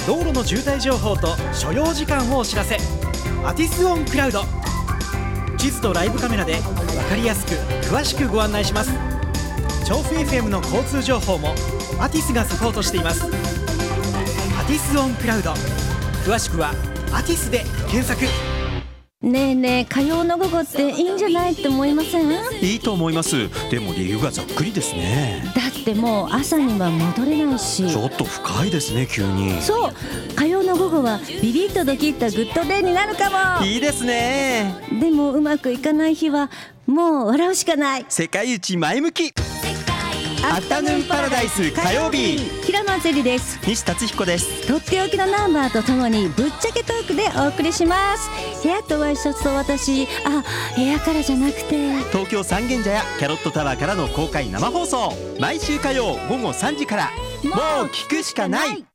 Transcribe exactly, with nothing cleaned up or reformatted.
道路の渋滞情報と所要時間をお知らせ。アティスオンクラウド。地図とライブカメラで分かりやすく詳しくご案内します。調布 エフエム の交通情報もアティスがサポートしています。アティスオンクラウド、詳しくはアティスで検索。 ねえねえ、火曜の午後っていいんじゃないって思いません？ いいと思います。でも理由がざっくりですね。 だってもう朝には戻れないし。 ちょっと深いですね、急に。 そう、火曜の午後はビビッとドキッとグッドデーになるかも。 いいですね。 でもうまくいかない日はもう笑うしかない。 世界一前向きアフタヌーンパラダイス火曜日。 平野ゼリです。 西達彦です。 とっておきのナンバーとともにぶっちゃけトークでお送りします。部屋とワイシャツと私、あ、部屋からじゃなくて東京三軒茶屋キャロットタワーからの公開生放送、毎週火曜午後さんじから。もう聞くしかない。